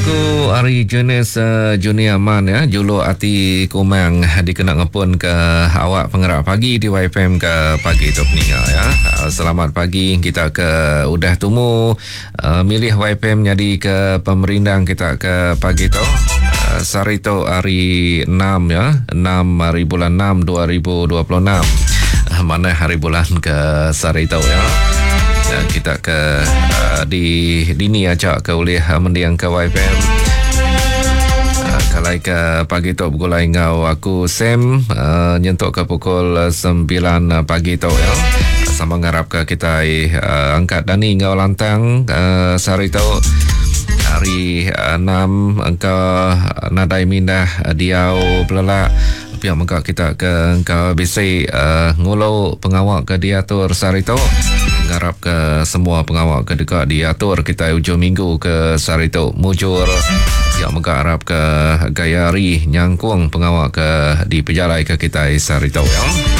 lagu Ari Jenis Junior Man ya, Julu Ati Kumang dikenal ngepun ke awak penggerak pagi di YFM ke pagi tu peninga ya. Selamat pagi, kita ke udah tumu milih YFM jadi ke pemerindang kita ke pagi tu. Sarito hari 6 ya, 6 hari bulan 6 2026. Mana hari bulan ke Sarito ya. Dan kita ke di dini ajak ke oleh mendiang ke YFM. Kalai ke pagi tu pukul ngau aku Sam nyentuk ke pukul 9 pagi tu ya. Sama ngarap ke kita angkat dani ngau lantang sari tu hari 6 angka nadai mindah diau belak pihak mengka kita ke angka BC ngulau pengawal ke diatur sari tu. Ngarap ke semua pengawal ke dekat diatur kita hujung minggu ke Sarito mujur yang mengharap ke Gayari nyangkung pengawal ke di pejalai ke kita Sarito ya.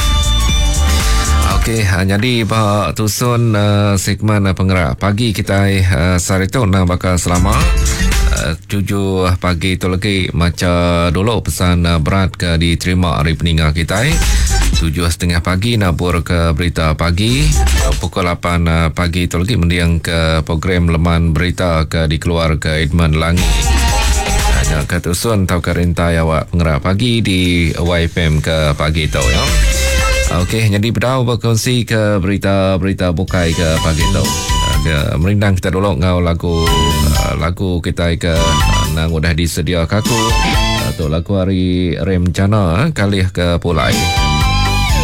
Okey, jadi bah tusun segmen penggerak pagi kita Sarito nak bakal selama 7 pagi tu lagi macam dulu pesan berat ke diterima hari peninggal kita 7.30 pagi nabur ke berita pagi pukul 8 pagi tu lagi mendiang ke program leman berita ke dikeluar ke Edmund Langi hanya ketusun tau kerintai awak penggerak pagi di YFM ke pagi tu ya. Okey, jadi berdau berkongsi ke berita-berita bukai ke pagi tu. Merindang kita dulu ngau lagu kita ke nang udah disedia kaku atau lagu hari rem cana kali ke pulai.